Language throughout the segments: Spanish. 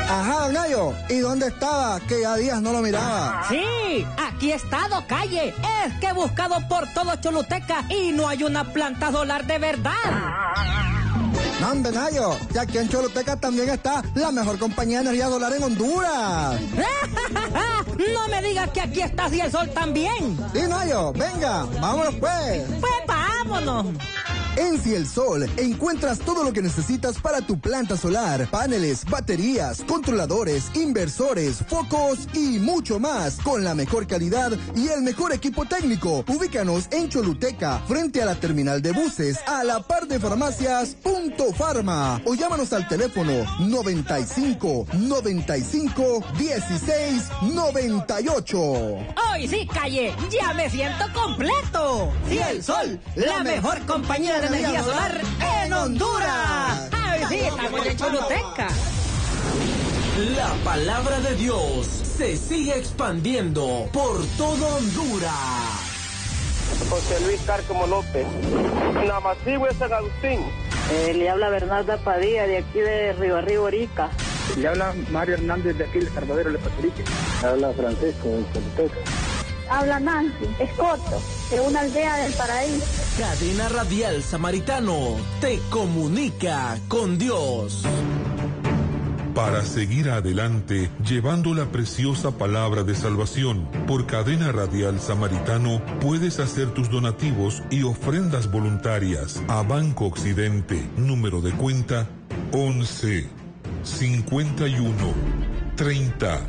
Ajá, don Nayo, ¿y dónde estaba? Que ya días no lo miraba. Sí, aquí he estado, calle. Es que he buscado por todo Choluteca y no hay una planta solar de verdad. No, hombre, Nayo, y aquí en Choluteca también está la mejor compañía de energía solar en Honduras. No me digas que aquí está Cielsol también. Sí, Nayo, venga, vámonos pues. Pues vámonos. En Cielsol encuentras todo lo que necesitas para tu planta solar, paneles, baterías, controladores, inversores, focos y mucho más, con la mejor calidad y el mejor equipo técnico. Ubícanos en Choluteca, frente a la terminal de buses, a la par de farmacias Punto Farma, o llámanos al teléfono 95 95 16 98. Hoy sí, calle, ya me siento completo. Cielsol, la mejor compañía de energía solar en Honduras. ¡Ay, sí, estamos en Choluteca! La palabra de Dios se sigue expandiendo por todo Honduras. José Luis Cárcamo López, Namacigüe de San Agustín. Le habla Bernarda Padilla, de aquí de Río Arriba, Orica. Le habla Mario Hernández, de aquí de Salvador, de Pachurique. Le habla Francisco, de Choluteca. Habla Nancy Escoto, de una aldea del Paraíso. Cadena Radial Samaritano te comunica con Dios. Para seguir adelante, llevando la preciosa palabra de salvación, por Cadena Radial Samaritano puedes hacer tus donativos y ofrendas voluntarias a Banco Occidente, número de cuenta 11 51 30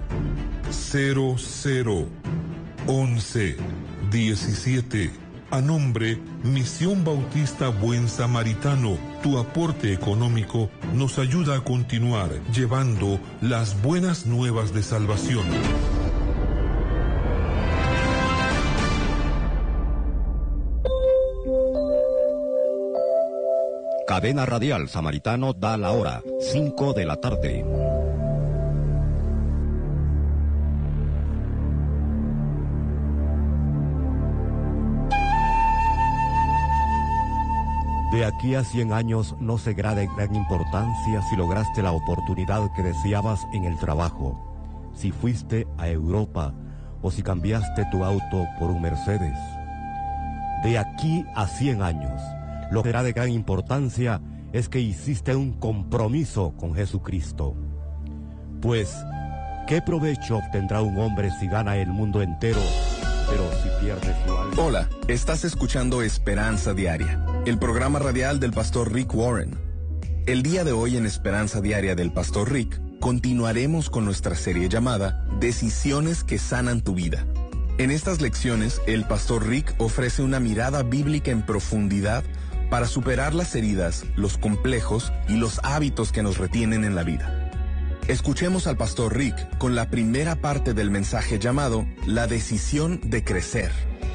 00 11 17. A nombre Misión Bautista Buen Samaritano, tu aporte económico nos ayuda a continuar llevando las buenas nuevas de salvación. Cadena Radial Samaritano da la hora, 5 de la tarde. De aquí a 100 años no será de gran importancia si lograste la oportunidad que deseabas en el trabajo, si fuiste a Europa o si cambiaste tu auto por un Mercedes. De aquí a 100 años, lo que será de gran importancia es que hiciste un compromiso con Jesucristo. Pues, ¿qué provecho obtendrá un hombre si gana el mundo entero, pero si pierde su alma? Hola, estás escuchando Esperanza Diaria, el programa radial del pastor Rick Warren. El día de hoy en Esperanza Diaria del pastor Rick, continuaremos con nuestra serie llamada Decisiones que sanan tu vida. En estas lecciones, el pastor Rick ofrece una mirada bíblica en profundidad para superar las heridas, los complejos y los hábitos que nos retienen en la vida. Escuchemos al pastor Rick con la primera parte del mensaje llamado La decisión de crecer.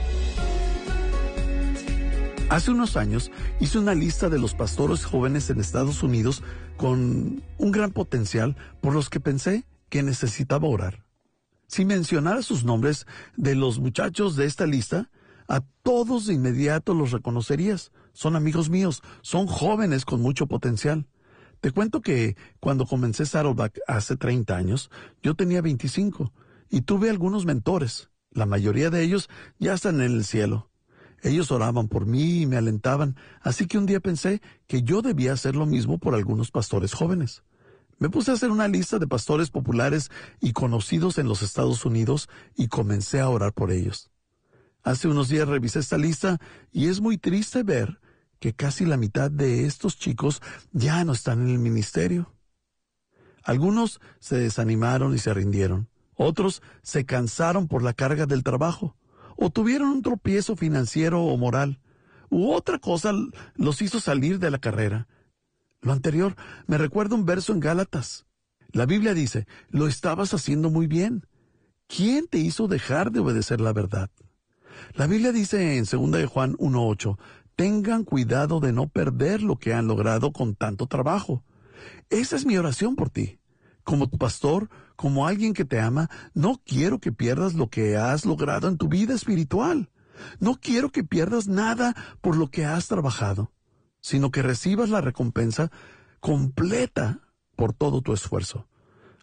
Hace unos años hice una lista de los pastores jóvenes en Estados Unidos con un gran potencial por los que pensé que necesitaba orar. Si mencionara sus nombres de los muchachos de esta lista, a todos de inmediato los reconocerías. Son amigos míos, son jóvenes con mucho potencial. Te cuento que cuando comencé Saddleback hace 30 años, yo tenía 25 y tuve algunos mentores. La mayoría de ellos ya están en el cielo. Ellos oraban por mí y me alentaban, así que un día pensé que yo debía hacer lo mismo por algunos pastores jóvenes. Me puse a hacer una lista de pastores populares y conocidos en los Estados Unidos y comencé a orar por ellos. Hace unos días revisé esta lista y es muy triste ver que casi la mitad de estos chicos ya no están en el ministerio. Algunos se desanimaron y se rindieron. Otros se cansaron por la carga del trabajo, o tuvieron un tropiezo financiero o moral, u otra cosa los hizo salir de la carrera. Lo anterior me recuerda un verso en Gálatas. La Biblia dice, lo estabas haciendo muy bien. ¿Quién te hizo dejar de obedecer la verdad? La Biblia dice en 2 de Juan 1:8, tengan cuidado de no perder lo que han logrado con tanto trabajo. Esa es mi oración por ti. Como tu pastor, como alguien que te ama, no quiero que pierdas lo que has logrado en tu vida espiritual. No quiero que pierdas nada por lo que has trabajado, sino que recibas la recompensa completa por todo tu esfuerzo.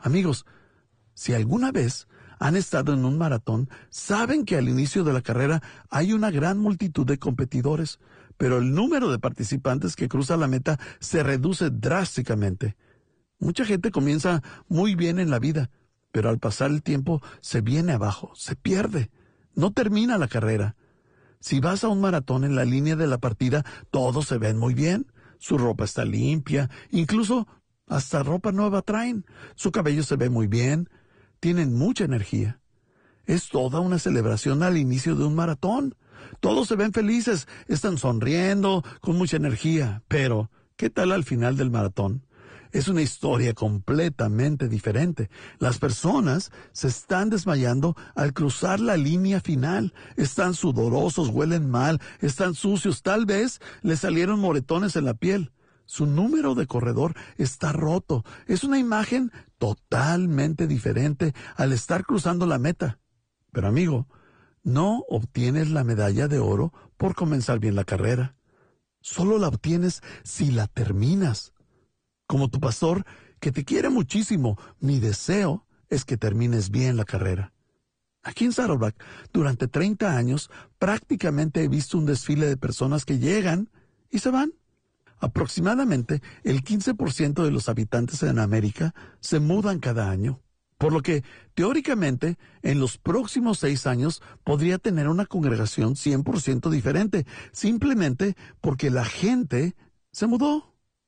Amigos, si alguna vez han estado en un maratón, saben que al inicio de la carrera hay una gran multitud de competidores, pero el número de participantes que cruza la meta se reduce drásticamente. Mucha gente comienza muy bien en la vida, pero al pasar el tiempo se viene abajo, se pierde, no termina la carrera. Si vas a un maratón, en la línea de la partida, todos se ven muy bien. Su ropa está limpia, incluso hasta ropa nueva traen. Su cabello se ve muy bien, tienen mucha energía. Es toda una celebración al inicio de un maratón. Todos se ven felices, están sonriendo, con mucha energía. Pero, ¿qué tal al final del maratón? Es una historia completamente diferente. Las personas se están desmayando al cruzar la línea final. Están sudorosos, huelen mal, están sucios. Tal vez les salieron moretones en la piel. Su número de corredor está roto. Es una imagen totalmente diferente al estar cruzando la meta. Pero amigo, no obtienes la medalla de oro por comenzar bien la carrera. Solo la obtienes si la terminas. Como tu pastor, que te quiere muchísimo, mi deseo es que termines bien la carrera. Aquí en Saddleback, durante 30 años, prácticamente he visto un desfile de personas que llegan y se van. Aproximadamente el 15% de los habitantes en América se mudan cada año, por lo que, teóricamente, en los próximos 6 años podría tener una congregación 100% diferente, simplemente porque la gente se mudó.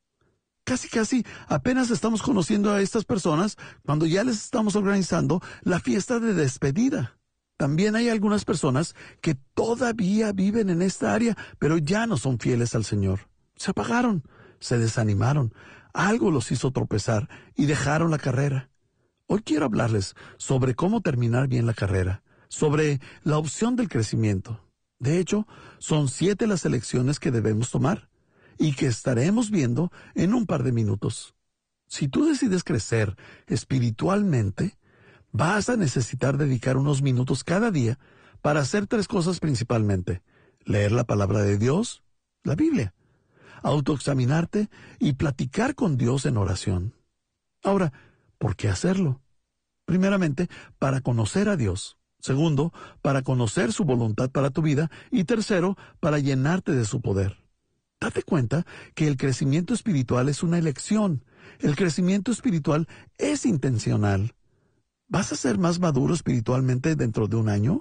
Casi apenas estamos conociendo a estas personas cuando ya les estamos organizando la fiesta de despedida. También hay algunas personas que todavía viven en esta área, pero ya no son fieles al Señor. Se apagaron, se desanimaron, algo los hizo tropezar y dejaron la carrera. Hoy quiero hablarles sobre cómo terminar bien la carrera, sobre la opción del crecimiento. De hecho, son 7 las elecciones que debemos tomar y que estaremos viendo en un par de minutos. Si tú decides crecer espiritualmente, vas a necesitar dedicar unos minutos cada día para hacer 3 cosas principalmente: leer la palabra de Dios, la Biblia, autoexaminarte y platicar con Dios en oración. Ahora, ¿por qué hacerlo? Primeramente, para conocer a Dios. Segundo, para conocer su voluntad para tu vida. Y tercero, para llenarte de su poder. Date cuenta que el crecimiento espiritual es una elección. El crecimiento espiritual es intencional. ¿Vas a ser más maduro espiritualmente dentro de un año?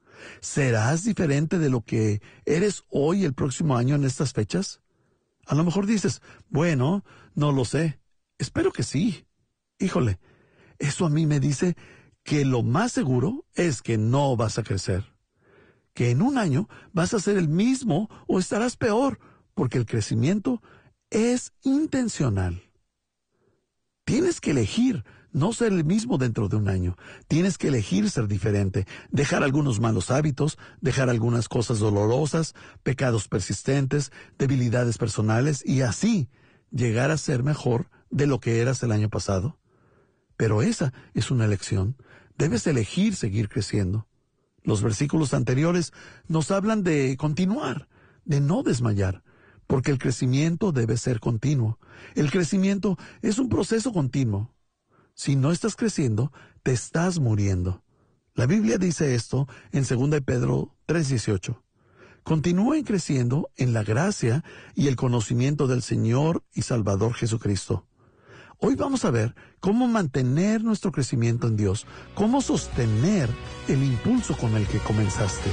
¿Serás diferente de lo que eres hoy el próximo año en estas fechas? A lo mejor dices, bueno, no lo sé. Espero que sí. Híjole, eso a mí me dice que lo más seguro es que no vas a crecer. Que en un año vas a ser el mismo o estarás peor, porque el crecimiento es intencional. Tienes que elegir no ser el mismo dentro de un año. Tienes que elegir ser diferente, dejar algunos malos hábitos, dejar algunas cosas dolorosas, pecados persistentes, debilidades personales y así llegar a ser mejor de lo que eras el año pasado. Pero esa es una elección. Debes elegir seguir creciendo. Los versículos anteriores nos hablan de continuar, de no desmayar, porque el crecimiento debe ser continuo. El crecimiento es un proceso continuo. Si no estás creciendo, te estás muriendo. La Biblia dice esto en 2 Pedro 3:18. Continúen creciendo en la gracia y el conocimiento del Señor y Salvador Jesucristo. Hoy vamos a ver cómo mantener nuestro crecimiento en Dios, cómo sostener el impulso con el que comenzaste.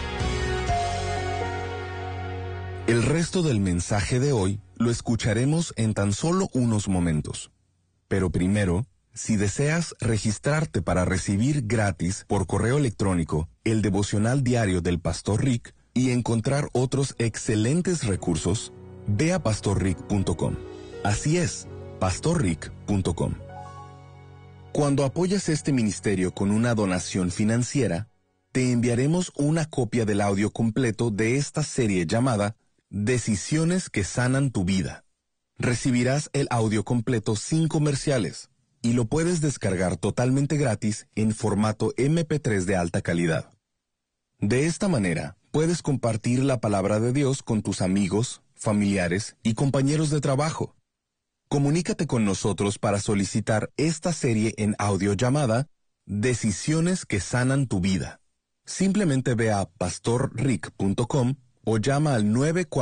El resto del mensaje de hoy lo escucharemos en tan solo unos momentos. Pero primero, si deseas registrarte para recibir gratis por correo electrónico el devocional diario del Pastor Rick y encontrar otros excelentes recursos, ve a pastorrick.com. Así es, pastorrick.com. Cuando apoyas este ministerio con una donación financiera, te enviaremos una copia del audio completo de esta serie llamada Decisiones que sanan tu vida. Recibirás el audio completo sin comerciales y lo puedes descargar totalmente gratis en formato MP3 de alta calidad. De esta manera, puedes compartir la palabra de Dios con tus amigos, familiares y compañeros de trabajo. Comunícate con nosotros para solicitar esta serie en audio llamada Decisiones que sanan tu vida. Simplemente ve a pastorrick.com o llama al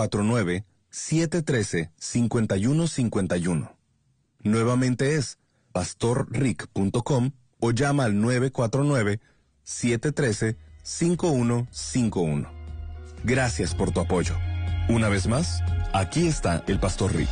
949-713-5151. Nuevamente es pastorrick.com o llama al 949-713-5151. Gracias por tu apoyo. Una vez más, aquí está el Pastor Rick.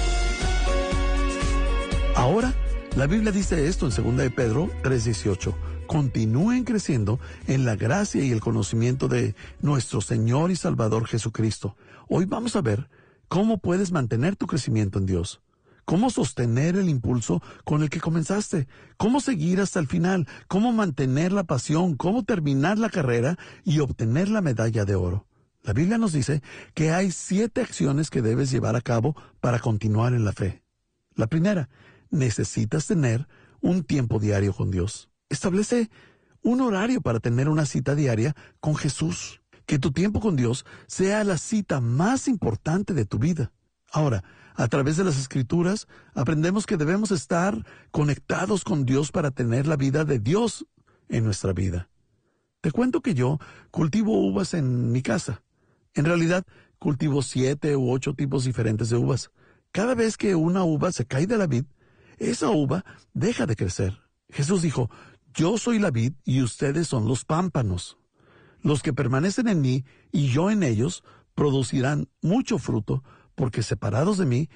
Ahora, la Biblia dice esto en 2 de Pedro 3:18. Continúen creciendo en la gracia y el conocimiento de nuestro Señor y Salvador Jesucristo. Hoy vamos a ver cómo puedes mantener tu crecimiento en Dios. Cómo sostener el impulso con el que comenzaste. Cómo seguir hasta el final. Cómo mantener la pasión. Cómo terminar la carrera y obtener la medalla de oro. La Biblia nos dice que hay 7 acciones que debes llevar a cabo para continuar en la fe. La primera, necesitas tener un tiempo diario con Dios. Establece un horario para tener una cita diaria con Jesús. Que tu tiempo con Dios sea la cita más importante de tu vida. Ahora, a través de las Escrituras, aprendemos que debemos estar conectados con Dios para tener la vida de Dios en nuestra vida. Te cuento que yo cultivo uvas en mi casa. En realidad, cultivo 7 u 8 tipos diferentes de uvas. Cada vez que una uva se cae de la vid, esa uva deja de crecer. Jesús dijo, yo soy la vid y ustedes son los pámpanos. Los que permanecen en mí y yo en ellos producirán mucho fruto, porque separados de mí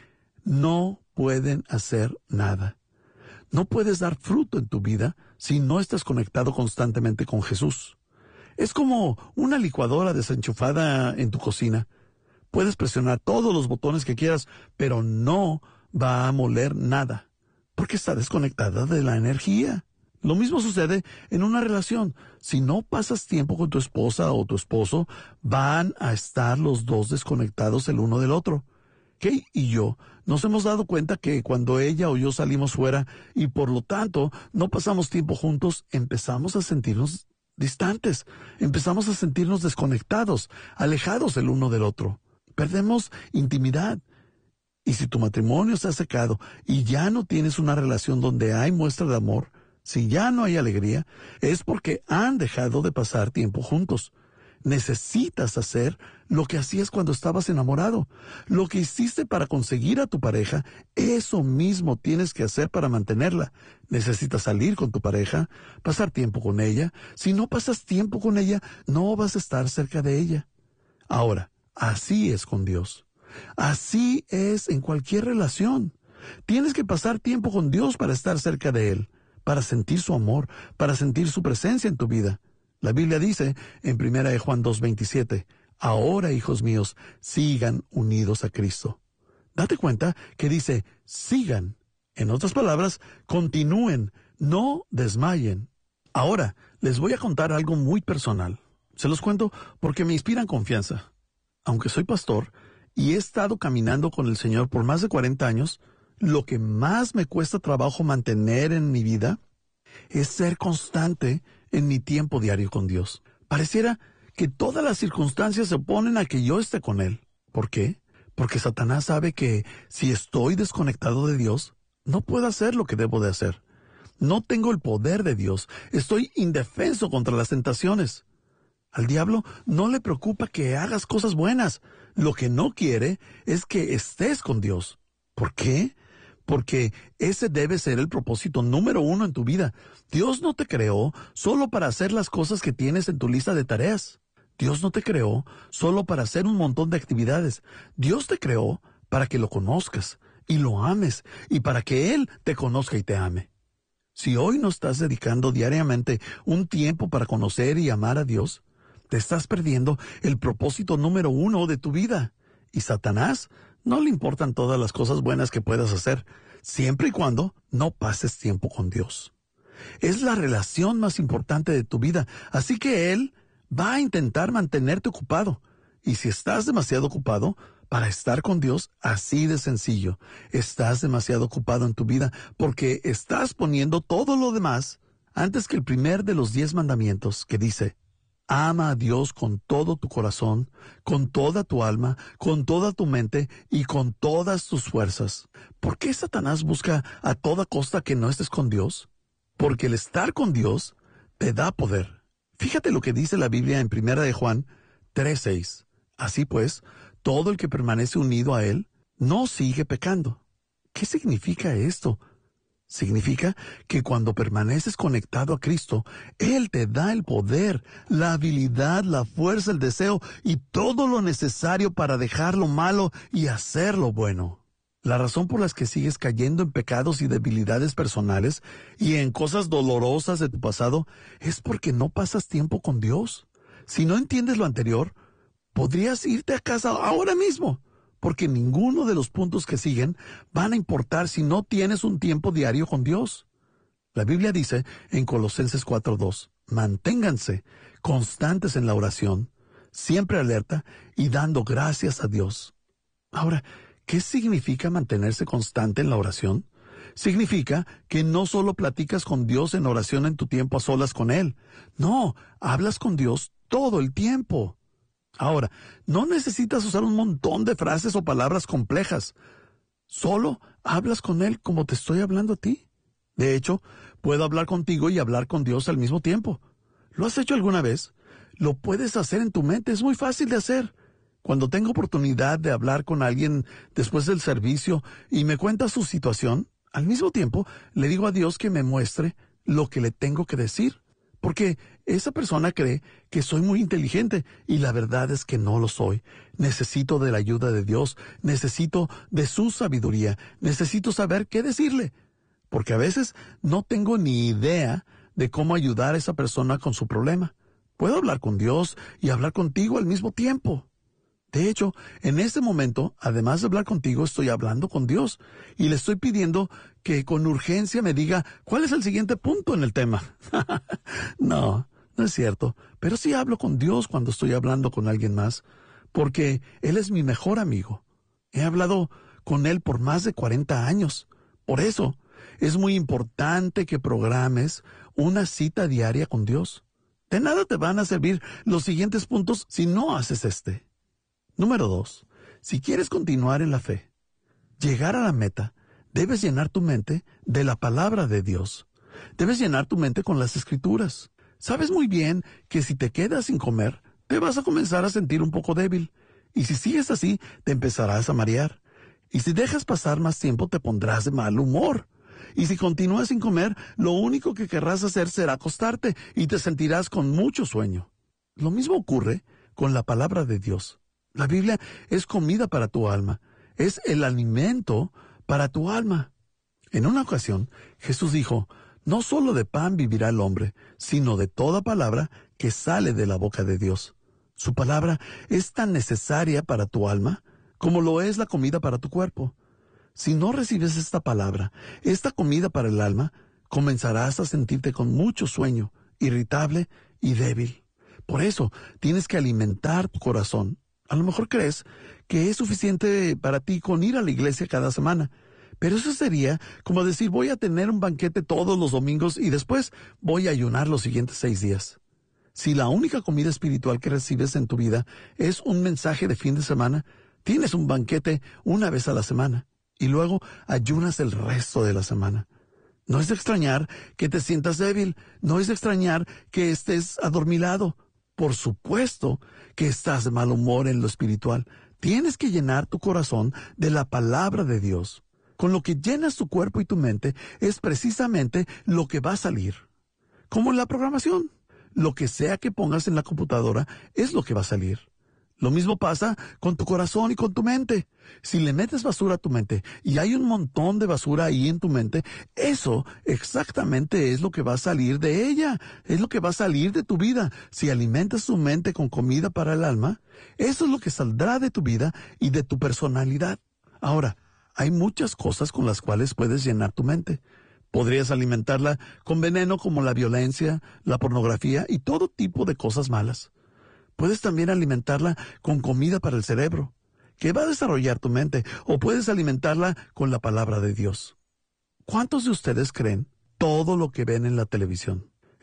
no pueden hacer nada. No puedes dar fruto en tu vida si no estás conectado constantemente con Jesús. Es como una licuadora desenchufada en tu cocina. Puedes presionar todos los botones que quieras, pero no va a moler nada, porque está desconectada de la energía. Lo mismo sucede en una relación. Si no pasas tiempo con tu esposa o tu esposo, van a estar los dos desconectados el uno del otro. Kay y yo nos hemos dado cuenta que cuando ella o yo salimos fuera y por lo tanto no pasamos tiempo juntos, empezamos a sentirnos distantes, empezamos a sentirnos desconectados, alejados el uno del otro. Perdemos intimidad. Y si tu matrimonio se ha secado y ya no tienes una relación donde hay muestra de amor, si ya no hay alegría, es porque han dejado de pasar tiempo juntos. Necesitas hacer lo que hacías cuando estabas enamorado. Lo que hiciste para conseguir a tu pareja, eso mismo tienes que hacer para mantenerla. Necesitas salir con tu pareja, pasar tiempo con ella. Si no pasas tiempo con ella, no vas a estar cerca de ella. Ahora, así es con Dios. Así es en cualquier relación. Tienes que pasar tiempo con Dios para estar cerca de Él, para sentir su amor, para sentir su presencia en tu vida. La Biblia dice en 1 Juan 2:27, ahora, hijos míos, sigan unidos a Cristo. Date cuenta que dice, sigan. En otras palabras, continúen, no desmayen. Ahora, les voy a contar algo muy personal. Se los cuento porque me inspiran confianza. Aunque soy pastor y he estado caminando con el Señor por más de 40 años, lo que más me cuesta trabajo mantener en mi vida es ser constante en mi tiempo diario con Dios. Pareciera que todas las circunstancias se oponen a que yo esté con Él. ¿Por qué? Porque Satanás sabe que si estoy desconectado de Dios, no puedo hacer lo que debo de hacer. No tengo el poder de Dios. Estoy indefenso contra las tentaciones. Al diablo no le preocupa que hagas cosas buenas. Lo que no quiere es que estés con Dios. ¿Por qué? Porque ese debe ser el propósito número 1 en tu vida. Dios no te creó solo para hacer las cosas que tienes en tu lista de tareas. Dios no te creó solo para hacer un montón de actividades. Dios te creó para que lo conozcas y lo ames y para que Él te conozca y te ame. Si hoy no estás dedicando diariamente un tiempo para conocer y amar a Dios, te estás perdiendo el propósito número 1 de tu vida. Y Satanás no le importan todas las cosas buenas que puedas hacer, siempre y cuando no pases tiempo con Dios. Es la relación más importante de tu vida, así que Él va a intentar mantenerte ocupado. Y si estás demasiado ocupado para estar con Dios, así de sencillo, estás demasiado ocupado en tu vida porque estás poniendo todo lo demás antes que el primer de los 10 mandamientos que dice, Ama a Dios con todo tu corazón, con toda tu alma, con toda tu mente y con todas tus fuerzas. ¿Por qué Satanás busca a toda costa que no estés con Dios? Porque el estar con Dios te da poder. Fíjate lo que dice la Biblia en 1 de Juan 3:6. Así pues, todo el que permanece unido a Él no sigue pecando. ¿Qué significa esto? Significa que cuando permaneces conectado a Cristo, Él te da el poder, la habilidad, la fuerza, el deseo y todo lo necesario para dejar lo malo y hacer lo bueno. La razón por la que sigues cayendo en pecados y debilidades personales y en cosas dolorosas de tu pasado es porque no pasas tiempo con Dios. Si no entiendes lo anterior, podrías irte a casa ahora mismo, porque ninguno de los puntos que siguen van a importar si no tienes un tiempo diario con Dios. La Biblia dice en Colosenses 4:2, manténganse constantes en la oración, siempre alerta y dando gracias a Dios. Ahora, ¿qué significa mantenerse constante en la oración? Significa que no solo platicas con Dios en oración en tu tiempo a solas con Él. No, hablas con Dios todo el tiempo. Ahora, no necesitas usar un montón de frases o palabras complejas. Solo hablas con Él como te estoy hablando a ti. De hecho, puedo hablar contigo y hablar con Dios al mismo tiempo. ¿Lo has hecho alguna vez? Lo puedes hacer en tu mente, es muy fácil de hacer. Cuando tengo oportunidad de hablar con alguien después del servicio y me cuenta su situación, al mismo tiempo le digo a Dios que me muestre lo que le tengo que decir. Porque esa persona cree que soy muy inteligente y la verdad es que no lo soy. Necesito de la ayuda de Dios, necesito de su sabiduría, necesito saber qué decirle. Porque a veces no tengo ni idea de cómo ayudar a esa persona con su problema. Puedo hablar con Dios y hablar contigo al mismo tiempo. De hecho, en este momento, además de hablar contigo, estoy hablando con Dios y le estoy pidiendo que con urgencia me diga cuál es el siguiente punto en el tema. No es cierto, pero sí hablo con Dios cuando estoy hablando con alguien más, porque Él es mi mejor amigo. He hablado con Él por más de 40 años. Por eso, es muy importante que programes una cita diaria con Dios. De nada te van a servir los siguientes puntos si no haces este. Número 2. Si quieres continuar en la fe, llegar a la meta, debes llenar tu mente de la palabra de Dios. Debes llenar tu mente con las Escrituras. Sabes muy bien que si te quedas sin comer, te vas a comenzar a sentir un poco débil. Y si sigues así, te empezarás a marear. Y si dejas pasar más tiempo, te pondrás de mal humor. Y si continúas sin comer, lo único que querrás hacer será acostarte y te sentirás con mucho sueño. Lo mismo ocurre con la palabra de Dios. La Biblia es comida para tu alma, es el alimento para tu alma. En una ocasión, Jesús dijo, no solo de pan vivirá el hombre, sino de toda palabra que sale de la boca de Dios. Su palabra es tan necesaria para tu alma como lo es la comida para tu cuerpo. Si no recibes esta palabra, esta comida para el alma, comenzarás a sentirte con mucho sueño, irritable y débil. Por eso, tienes que alimentar tu corazón. A lo mejor crees que es suficiente para ti con ir a la iglesia cada semana, pero eso sería como decir voy a tener un banquete todos los domingos y después voy a ayunar los siguientes 6 días. Si la única comida espiritual que recibes en tu vida es un mensaje de fin de semana, tienes un banquete una vez a la semana y luego ayunas el resto de la semana. No es de extrañar que te sientas débil, no es de extrañar que estés adormilado. Por supuesto que estás de mal humor en lo espiritual. Tienes que llenar tu corazón de la palabra de Dios. Con lo que llenas tu cuerpo y tu mente es precisamente lo que va a salir. Como en la programación. Lo que sea que pongas en la computadora es lo que va a salir. Lo mismo pasa con tu corazón y con tu mente. Si le metes basura a tu mente y hay un montón de basura ahí en tu mente, eso exactamente es lo que va a salir de ella. Es lo que va a salir de tu vida. Si alimentas tu mente con comida para el alma, eso es lo que saldrá de tu vida y de tu personalidad. Ahora, hay muchas cosas con las cuales puedes llenar tu mente. Podrías alimentarla con veneno como la violencia, la pornografía y todo tipo de cosas malas. Puedes también alimentarla con comida para el cerebro, que va a desarrollar tu mente, o puedes alimentarla con la palabra de Dios. ¿Cuántos de ustedes creen todo lo que ven en la televisión?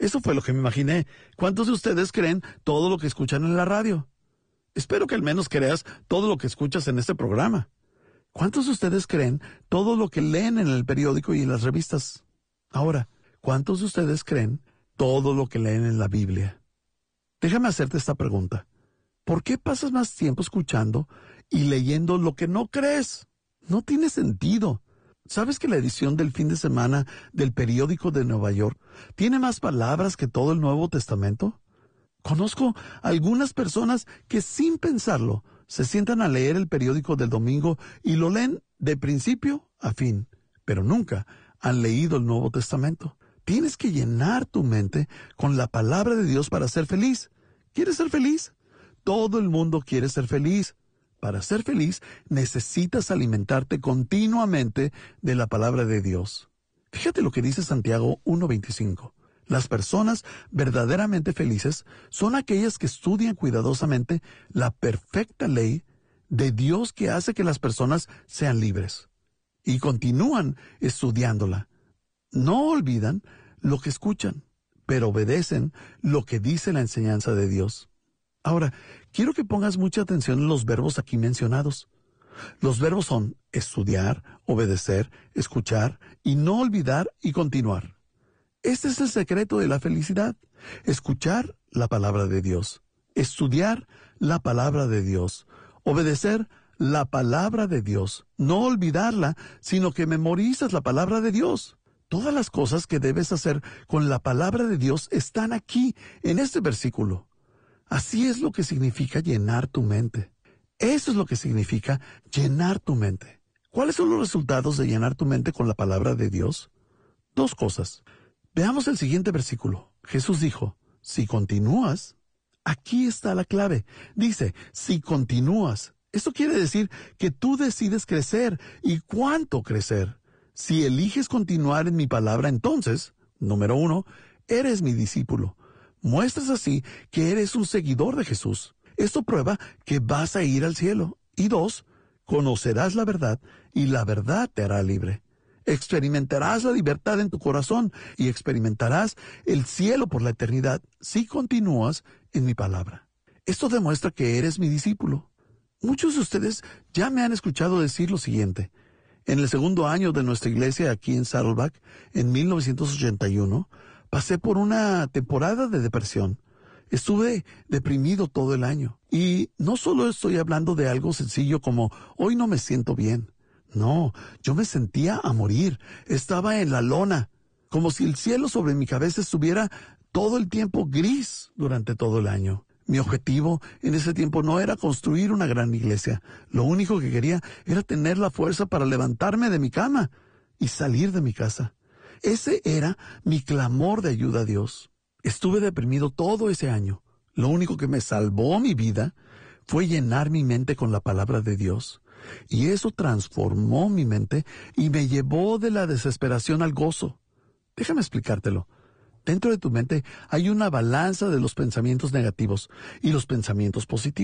Eso fue lo que me imaginé. ¿Cuántos de ustedes creen todo lo que escuchan en la radio? Espero que al menos creas todo lo que escuchas en este programa. ¿Cuántos de ustedes creen todo lo que leen en el periódico y en las revistas? Ahora, ¿cuántos de ustedes creen todo lo que leen en la Biblia? Déjame hacerte esta pregunta. ¿Por qué pasas más tiempo escuchando y leyendo lo que no crees? No tiene sentido. ¿Sabes que la edición del fin de semana del periódico de Nueva York tiene más palabras que todo el Nuevo Testamento? Conozco algunas personas que sin pensarlo se sientan a leer el periódico del domingo y lo leen de principio a fin, pero nunca han leído el Nuevo Testamento. Tienes que llenar tu mente con la palabra de Dios para ser feliz. ¿Quieres ser feliz? Todo el mundo quiere ser feliz. Para ser feliz necesitas alimentarte continuamente de la palabra de Dios. Fíjate lo que dice Santiago 1:25. Las personas verdaderamente felices son aquellas que estudian cuidadosamente la perfecta ley de Dios que hace que las personas sean libres. Y continúan estudiándola. No olvidan lo que escuchan, pero obedecen lo que dice la enseñanza de Dios. Ahora, quiero que pongas mucha atención en los verbos aquí mencionados. Los verbos son estudiar, obedecer, escuchar y no olvidar y continuar. Este es el secreto de la felicidad. Escuchar la palabra de Dios. Estudiar la palabra de Dios. Obedecer la palabra de Dios. No olvidarla, sino que memorizas la palabra de Dios. Todas las cosas que debes hacer con la palabra de Dios están aquí, en este versículo. Así es lo que significa llenar tu mente. Eso es lo que significa llenar tu mente. ¿Cuáles son los resultados de llenar tu mente con la palabra de Dios? 2 cosas. Veamos el siguiente versículo. Jesús dijo, si continúas, aquí está la clave. Dice, si continúas. Esto quiere decir que tú decides crecer y cuánto crecer. Si eliges continuar en mi palabra, entonces, número 1, eres mi discípulo. Muestras así que eres un seguidor de Jesús. Esto prueba que vas a ir al cielo. Y 2, conocerás la verdad y la verdad te hará libre. Experimentarás la libertad en tu corazón y experimentarás el cielo por la eternidad si continúas en mi palabra. Esto demuestra que eres mi discípulo. Muchos de ustedes ya me han escuchado decir lo siguiente. En el 2º año de nuestra iglesia aquí en Saddleback, en 1981, pasé por una temporada de depresión. Estuve deprimido todo el año. Y no solo estoy hablando de algo sencillo como hoy no me siento bien. No, yo me sentía a morir. Estaba en la lona, como si el cielo sobre mi cabeza estuviera todo el tiempo gris durante todo el año. Mi objetivo en ese tiempo no era construir una gran iglesia. Lo único que quería era tener la fuerza para levantarme de mi cama y salir de mi casa. Ese era mi clamor de ayuda a Dios. Estuve deprimido todo ese año. Lo único que me salvó mi vida fue llenar mi mente con la palabra de Dios. Y eso transformó mi mente y me llevó de la desesperación al gozo. Déjame explicártelo. Dentro de tu mente hay una balanza de los pensamientos negativos y los pensamientos positivos.